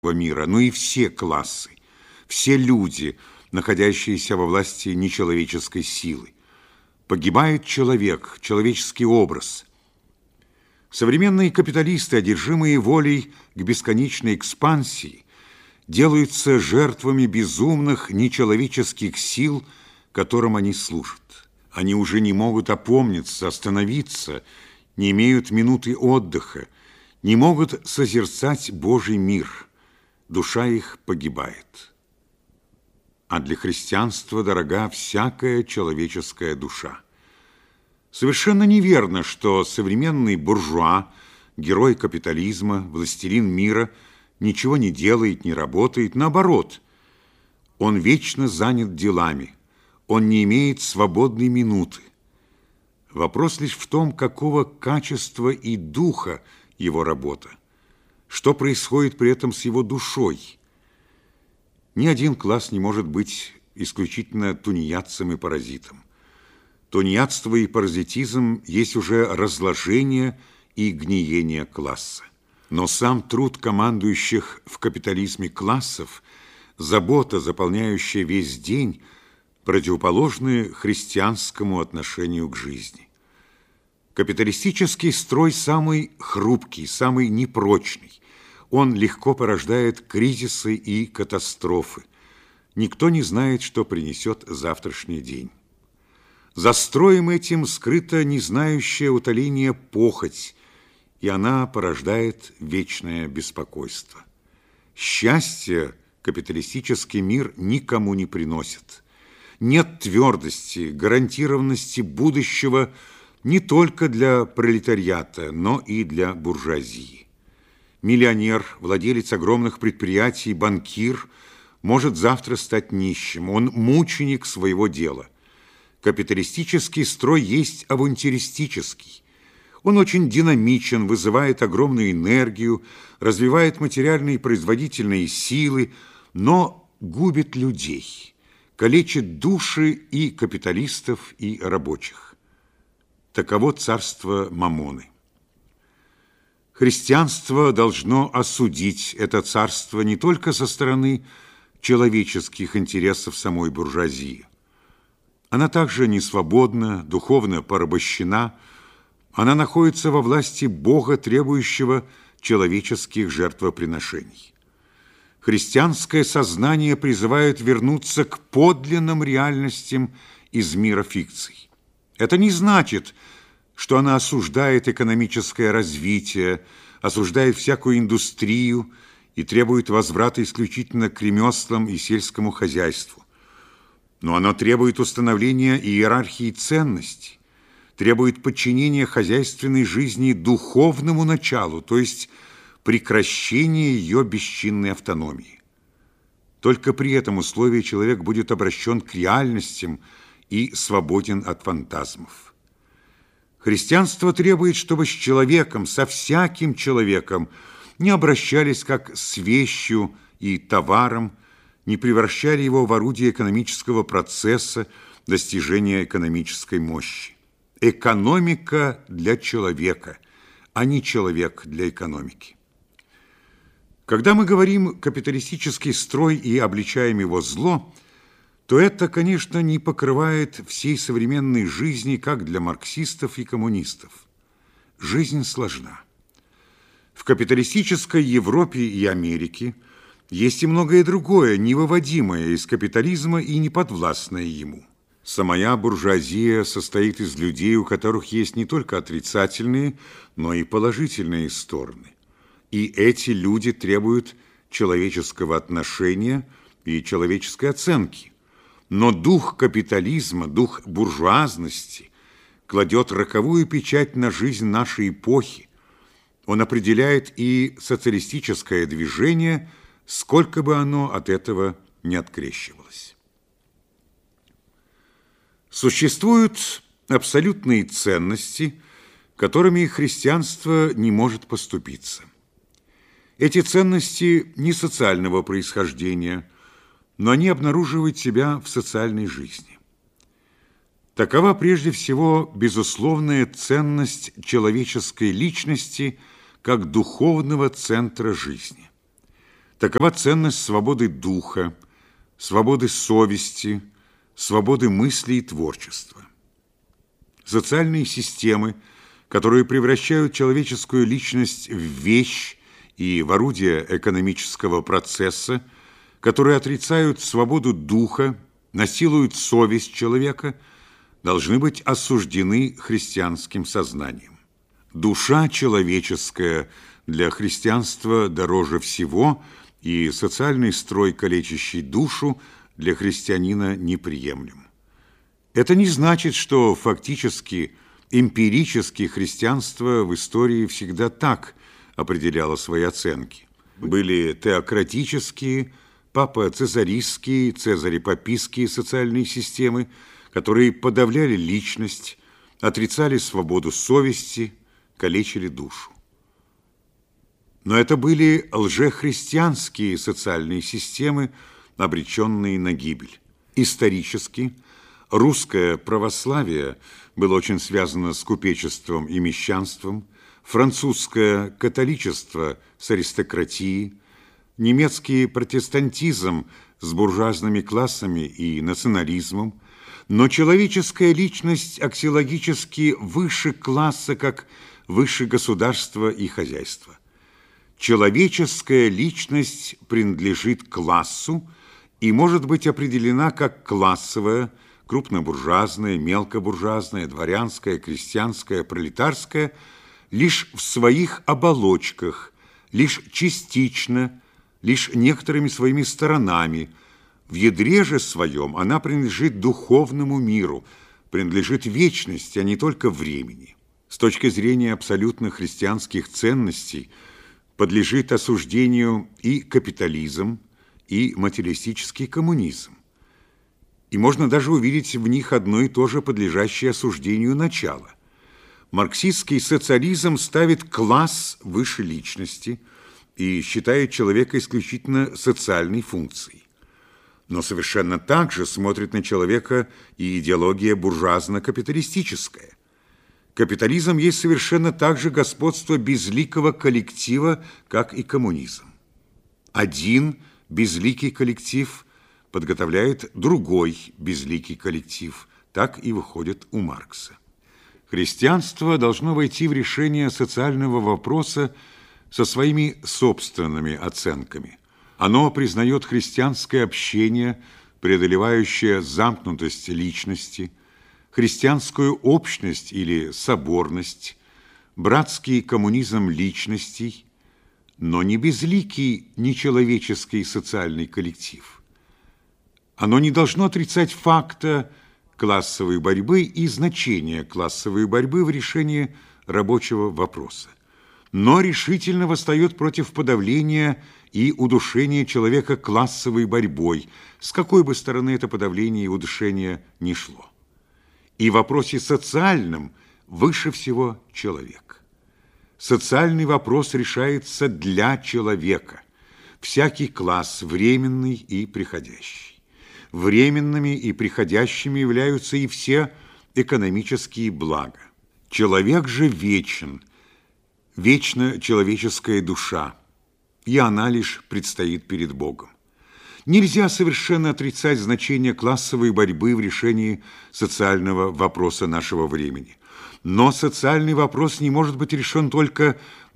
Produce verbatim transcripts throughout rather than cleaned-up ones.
мира, но и все классы, все люди, находящиеся во власти нечеловеческой силы. Погибает человек, человеческий образ. Современные капиталисты, одержимые волей к бесконечной экспансии, делаются жертвами безумных нечеловеческих сил, которым они служат. Они уже не могут опомниться, остановиться, не имеют минуты отдыха, не могут созерцать Божий мир. Душа их погибает. А для христианства дорога всякая человеческая душа. Совершенно неверно, что современный буржуа, герой капитализма, властелин мира, ничего не делает, не работает. Наоборот, он вечно занят делами, он не имеет свободной минуты. Вопрос лишь в том, какого качества и духа его работа, что происходит при этом с его душой. Ни один класс не может быть исключительно тунеядцем и паразитом. Тунеядство и паразитизм есть уже разложение и гниение класса. Но сам труд командующих в капитализме классов, забота, заполняющая весь день, противоположны христианскому отношению к жизни. Капиталистический строй самый хрупкий, самый непрочный. Он легко порождает кризисы и катастрофы. Никто не знает, что принесет завтрашний день. За строем этим скрыта незнающая утоления похоть, и она порождает вечное беспокойство. Счастье капиталистический мир никому не приносит. Нет твердости, гарантированности будущего не только для пролетариата, но и для буржуазии. Миллионер, владелец огромных предприятий, банкир может завтра стать нищим. Он мученик своего дела. Капиталистический строй есть авантюристический. Он очень динамичен, вызывает огромную энергию, развивает материальные и производительные силы, но губит людей, калечит души и капиталистов, и рабочих. Таково царство Мамоны. Христианство должно осудить это царство не только со стороны человеческих интересов самой буржуазии. Она также несвободна, духовно порабощена. Она находится во власти Бога, требующего человеческих жертвоприношений. Христианское сознание призывает вернуться к подлинным реальностям из мира фикций. Это не значит, что она осуждает экономическое развитие, осуждает всякую индустрию и требует возврата исключительно к ремеслам и сельскому хозяйству. Но она требует установления иерархии ценностей, требует подчинения хозяйственной жизни духовному началу, то есть прекращения ее бесчинной автономии. Только при этом условии человек будет обращен к реальностям и свободен от фантазмов. Христианство требует, чтобы с человеком, со всяким человеком не обращались как с вещью и товаром, не превращали его в орудие экономического процесса, достижения экономической мощи. Экономика для человека, а не человек для экономики. Когда мы говорим «капиталистический строй» и обличаем его зло, то это, конечно, не покрывает всей современной жизни, как для марксистов и коммунистов. Жизнь сложна. В капиталистической Европе и Америке есть и многое другое, невыводимое из капитализма и неподвластное ему. Самая буржуазия состоит из людей, у которых есть не только отрицательные, но и положительные стороны. И эти люди требуют человеческого отношения и человеческой оценки. Но дух капитализма, дух буржуазности кладет роковую печать на жизнь нашей эпохи. Он определяет и социалистическое движение, сколько бы оно от этого не открещивалось. Существуют абсолютные ценности, которыми христианство не может поступиться. Эти ценности не социального происхождения, но они обнаруживают себя в социальной жизни. Такова прежде всего безусловная ценность человеческой личности как духовного центра жизни. Такова ценность свободы духа, свободы совести, свободы мысли и творчества. Социальные системы, которые превращают человеческую личность в вещь и в орудие экономического процесса, которые отрицают свободу духа, насилуют совесть человека, должны быть осуждены христианским сознанием. Душа человеческая для христианства дороже всего, и социальный строй, калечащий душу, для христианина неприемлем. Это не значит, что фактически, эмпирически христианство в истории всегда так определяло свои оценки. Были теократические, папо-цезаристские, цезари-папистские социальные системы, которые подавляли личность, отрицали свободу совести, калечили душу. Но это были лжехристианские социальные системы, обреченные на гибель. Исторически русское православие было очень связано с купечеством и мещанством, французское католичество с аристократией, немецкий протестантизм с буржуазными классами и национализмом, но человеческая личность аксиологически выше класса, как выше государства и хозяйства. Человеческая личность принадлежит классу и может быть определена как классовая, крупнобуржуазная, мелкобуржуазная, дворянская, крестьянская, пролетарская, лишь в своих оболочках, лишь частично, лишь некоторыми своими сторонами. В ядре же своем она принадлежит духовному миру, принадлежит вечности, а не только времени. С точки зрения абсолютно христианских ценностей подлежит осуждению и капитализм, и материалистический коммунизм. И можно даже увидеть в них одно и то же подлежащее осуждению начало. Марксистский социализм ставит класс выше личности и считает человека исключительно социальной функцией. Но совершенно так же смотрит на человека и идеология буржуазно-капиталистическая. Капитализм есть совершенно так же господство безликого коллектива, как и коммунизм. Один безликий коллектив подготовляет другой безликий коллектив. Так и выходит у Маркса. Христианство должно войти в решение социального вопроса со своими собственными оценками. Оно признает христианское общение, преодолевающее замкнутость личности, христианскую общность или соборность, братский коммунизм личностей, но не безликий нечеловеческий социальный коллектив. Оно не должно отрицать факта классовой борьбы и значения классовой борьбы в решении рабочего вопроса, но решительно восстает против подавления и удушения человека классовой борьбой, с какой бы стороны это подавление и удушение ни шло. И в вопросе социальном выше всего человек. Социальный вопрос решается для человека. Всякий класс временный и приходящий. Временными и приходящими являются и все экономические блага. Человек же вечен, вечна человеческая душа, и она лишь предстоит перед Богом. Нельзя совершенно отрицать значение классовой борьбы в решении социального вопроса нашего времени. Но социальный вопрос не может быть решен только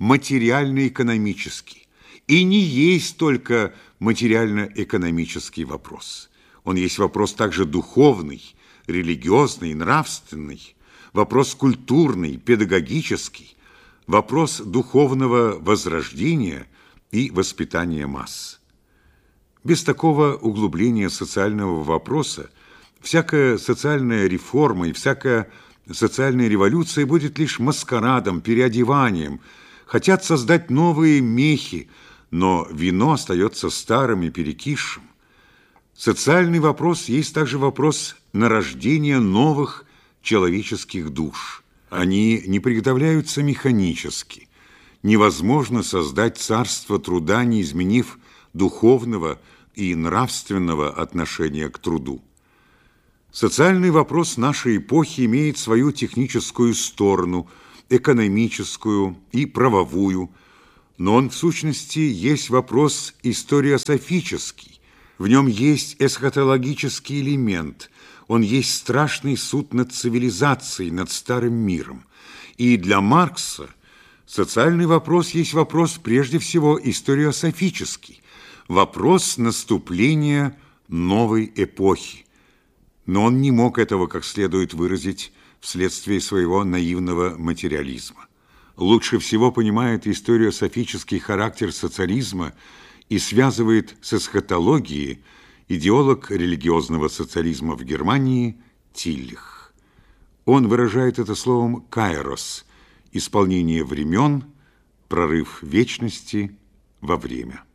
материально-экономически. И не есть только материально-экономический вопрос. Он есть вопрос также духовный, религиозный, нравственный, вопрос культурный, педагогический, вопрос духовного возрождения и воспитания масс. Без такого углубления социального вопроса всякая социальная реформа и всякая социальная революция будет лишь маскарадом, переодеванием. Хотят создать новые мехи, но вино остается старым и перекисшим. Социальный вопрос есть также вопрос нарождения новых человеческих душ. Они не приготовляются механически. Невозможно создать царство труда, не изменив духовного и нравственного отношения к труду. Социальный вопрос нашей эпохи имеет свою техническую сторону, экономическую и правовую, Но он, в сущности, есть вопрос историософический. В нем есть эсхатологический элемент. Он есть страшный суд над цивилизацией, над старым миром. И для Маркса социальный вопрос есть вопрос, прежде всего, историософический. Вопрос наступления новой эпохи. Но он не мог этого как следует выразить вследствие своего наивного материализма. Лучше всего понимает историософический характер социализма и связывает с эсхатологией идеолог религиозного социализма в Германии Тиллих. Он выражает это словом «кайрос» – исполнение времен, прорыв вечности во время.